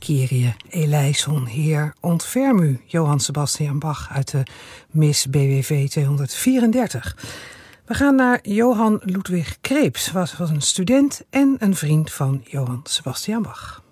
Kyrie eleison, Heer, ontferm u, Johann Sebastian Bach uit de Mis BWV 234. We gaan naar Johann Ludwig Krebs, was een student en een vriend van Johann Sebastian Bach.